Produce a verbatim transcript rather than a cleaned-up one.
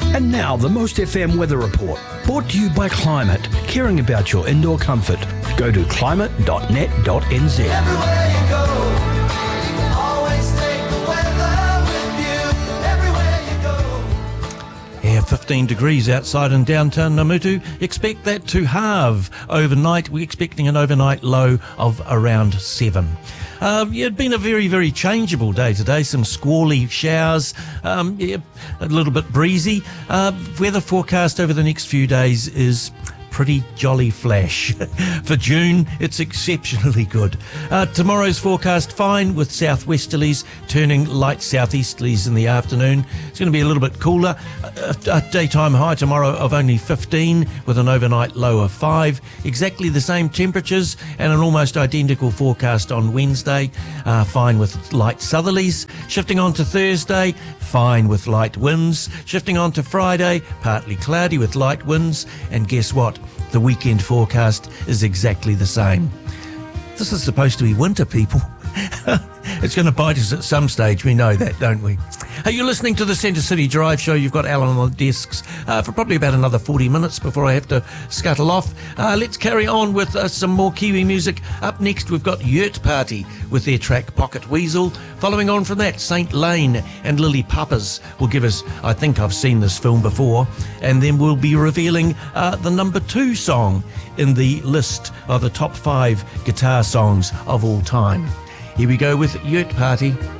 And now the Most F M Weather Report, brought to you by Climate, caring about your indoor comfort. Go to climate dot net dot n z. Everywhere you go, always take the weather with you. Everywhere you go. Yeah, fifteen degrees outside in downtown Namutu. Expect that to halve overnight. We're expecting an overnight low of around seven. Uh, yeah, it's been a very, very changeable day today. Some squally showers, um, yeah, a little bit breezy. Uh, weather forecast over the next few days is pretty jolly flash. For June, it's exceptionally good. Uh, tomorrow's forecast, fine with southwesterlies turning light southeasterlies in the afternoon. It's going to be a little bit cooler. A, a daytime high tomorrow of only fifteen with an overnight low of five. Exactly the same temperatures and an almost identical forecast on Wednesday. Uh, fine with light southerlies. Shifting on to Thursday, fine with light winds. Shifting on to Friday, partly cloudy with light winds. And guess what? The weekend forecast is exactly the same. This is supposed to be winter, people. It's going to bite us at some stage. We know that, don't we? Hey, you're listening to the Centre City Drive Show. You've got Alan on the desks uh, for probably about another forty minutes before I have to scuttle off. Uh, let's carry on with uh, some more Kiwi music. Up next, we've got Yurt Party with their track Pocket Weasel. Following on from that, Saint Lane and Lily Papas will give us, I think I've seen this film before, and then we'll be revealing uh, the number two song in the list of the top five guitar songs of all time. Here we go with Yurt Party.